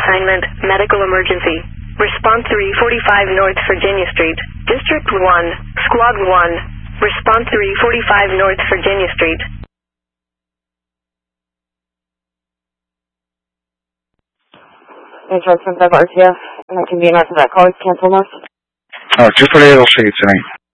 assignment, medical emergency. Response 345 North Virginia Street, District 1, Squad 1. Response 345 North Virginia Street. Intro 75 RTF, and I can be an after that call. Cancel north. 248 will see you tonight.